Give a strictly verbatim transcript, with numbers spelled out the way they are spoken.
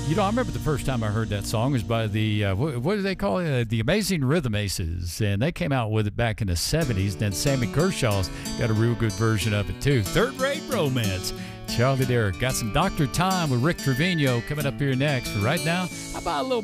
You know, I remember the first time I heard that song was by the, uh, what, what do they call it? Uh, the Amazing Rhythm Aces. And they came out with it back in the seventies. Then Sammy Kershaw's got a real good version of it, too. Third Rate Romance. Charlie Derrick. Got some Doctor Time with Rick Trevino coming up here next. But right now, how about a little